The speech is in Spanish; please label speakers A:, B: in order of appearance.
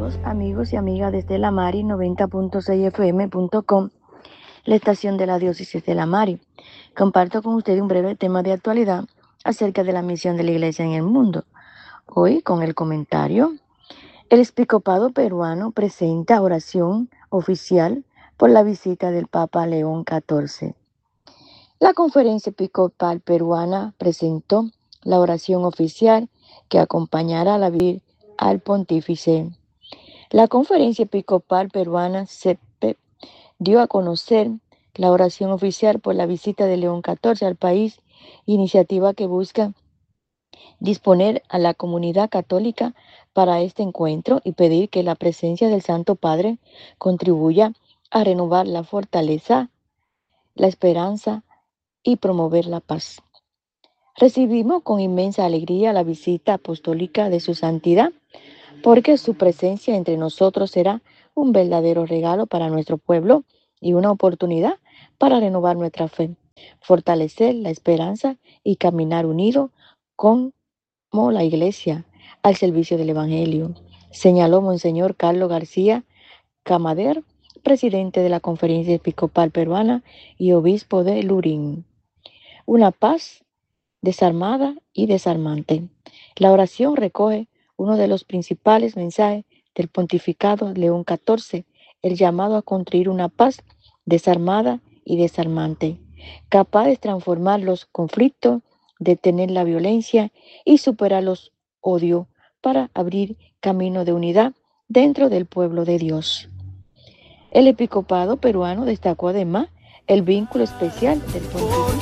A: Saludos amigos y amigas desde la Mari 90.6fm.com, la estación de la diócesis de la Mari. Comparto con ustedes un breve tema de actualidad acerca de la misión de la iglesia en el mundo. Hoy con el comentario, el episcopado peruano presenta oración oficial por la visita del Papa León XIV. La conferencia episcopal peruana presentó la oración oficial que acompañará a la visita al pontífice. La Conferencia Episcopal Peruana CEP dio a conocer la oración oficial por la visita de León XIV al país, iniciativa que busca disponer a la comunidad católica para este encuentro y pedir que la presencia del Santo Padre contribuya a renovar la fortaleza, la esperanza y promover la paz. Recibimos con inmensa alegría la visita apostólica de su santidad, porque su presencia entre nosotros será un verdadero regalo para nuestro pueblo y una oportunidad para renovar nuestra fe, fortalecer la esperanza y caminar unidos como la Iglesia al servicio del Evangelio, señaló Monseñor Carlos García Camader, presidente de la Conferencia Episcopal Peruana y obispo de Lurín. Una paz desarmada y desarmante. La oración recoge uno de los principales mensajes del pontificado León XIV, el llamado a construir una paz desarmada y desarmante, capaz de transformar los conflictos, detener la violencia y superar los odios para abrir camino de unidad dentro del pueblo de Dios. El episcopado peruano destacó además el vínculo especial del pontífice